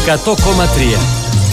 100,3.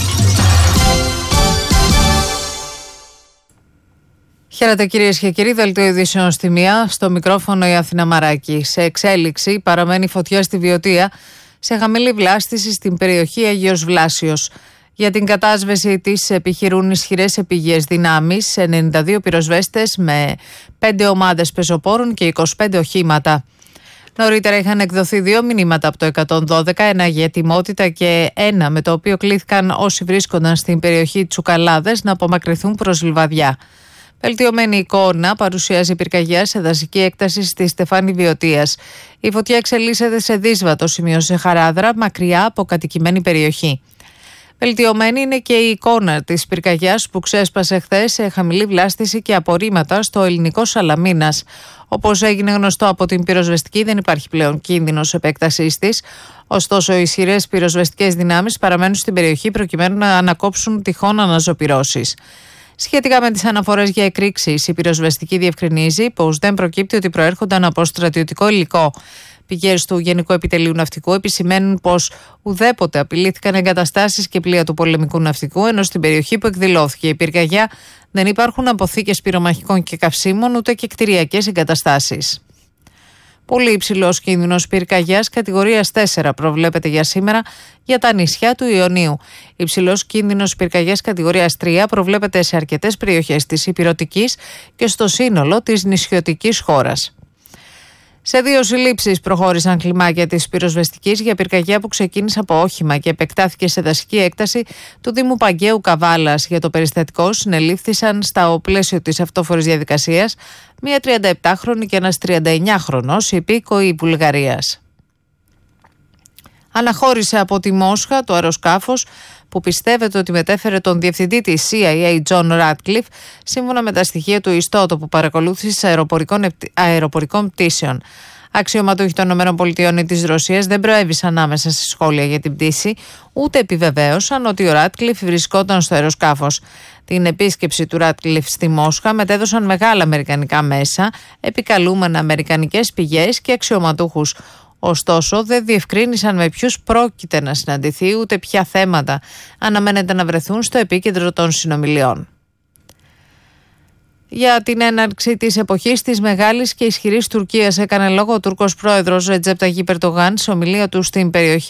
Χαίρετε κυρίες και κύριοι, δελτίο ειδήσεων στη μία, στο μικρόφωνο η Αθηνά Μαράκη. Σε εξέλιξη παραμένει φωτιά στη Βιωτία, σε χαμηλή βλάστηση στην περιοχή Αγίος Βλάσιος. Για την κατάσβεση της επιχειρούν ισχυρές επιγείες δυνάμεις, 92 πυροσβέστες με 5 ομάδες πεζοπόρων και 25 οχήματα. Νωρίτερα είχαν εκδοθεί 2 μηνύματα από το 112, ένα για ετοιμότητα και ένα με το οποίο κλήθηκαν όσοι βρίσκονταν στην περιοχή Τσουκαλάδες να απομακρυνθούν προς Λιβαδιά. Βελτιωμένη εικόνα παρουσιάζει πυρκαγιά σε δασική έκταση στη Στεφάνη Βιωτίας. Η φωτιά εξελίσσεται σε δύσβατο σημείο σε Χαράδρα, μακριά από κατοικημένη περιοχή. Βελτιωμένη είναι και η εικόνα της πυρκαγιάς που ξέσπασε χθες σε χαμηλή βλάστηση και απορρίμματα στο ελληνικό Σαλαμίνας. Όπως έγινε γνωστό από την πυροσβεστική, δεν υπάρχει πλέον κίνδυνος επέκτασής της. Ωστόσο, οι ισχυρές πυροσβεστικές δυνάμεις παραμένουν στην περιοχή προκειμένου να ανακόψουν τυχόν αναζωπυρώσεις. Σχετικά με τις αναφορές για εκρήξεις, η πυροσβεστική διευκρινίζει πως δεν προκύπτει ότι προέρχονταν από στρατιωτικό υλικό. Πηγές του Γενικού Επιτελείου Ναυτικού επισημαίνουν πως ουδέποτε απειλήθηκαν εγκαταστάσεις και πλοία του πολεμικού ναυτικού, ενώ στην περιοχή που εκδηλώθηκε η πυρκαγιά δεν υπάρχουν αποθήκες πυρομαχικών και καυσίμων ούτε και κτηριακές εγκαταστάσεις. Πολύ υψηλός κίνδυνος πυρκαγιάς κατηγορίας 4 προβλέπεται για σήμερα για τα νησιά του Ιωνίου. Υψηλός κίνδυνος πυρκαγιάς κατηγορίας 3 προβλέπεται σε αρκετές περιοχές της Ηπειρωτικής και στο σύνολο της νησιωτικής χώρας. Σε 2 συλλήψεις προχώρησαν κλιμάκια της πυροσβεστικής για πυρκαγιά που ξεκίνησε από όχημα και επεκτάθηκε σε δασική έκταση του Δήμου Παγκαίου Καβάλας. Για το περιστατικό συνελήφθησαν στα πλαίσιο της αυτόφορης διαδικασίας μία 37χρονη και ένας 39χρονος υπήκοοι Βουλγαρίας. Αναχώρησε από τη Μόσχα το αεροσκάφος που πιστεύετε ότι μετέφερε τον διευθυντή της CIA, John Ratcliffe, σύμφωνα με τα στοιχεία του ιστότοπου παρακολούθησης αεροπορικών πτήσεων. Αξιωματούχοι των ΗΠΑ ή της Ρωσίας δεν προέβησαν άμεσα σε σχόλια για την πτήση, ούτε επιβεβαίωσαν ότι ο Ratcliffe βρισκόταν στο αεροσκάφος. Την επίσκεψη του Ratcliffe στη Μόσχα μετέδωσαν μεγάλα αμερικανικά μέσα, επικαλούμενα αμερικανικές πηγές και αξιωματούχους. Ωστόσο, δεν διευκρίνησαν με ποιους πρόκειται να συναντηθεί, ούτε ποια θέματα αναμένεται να βρεθούν στο επίκεντρο των συνομιλιών. Για την έναρξη της εποχής της μεγάλης και ισχυρής Τουρκίας έκανε λόγο ο Τούρκος πρόεδρος Ρετζέπ Ταγιπ Ερντογάν σε ομιλία του στην περιοχή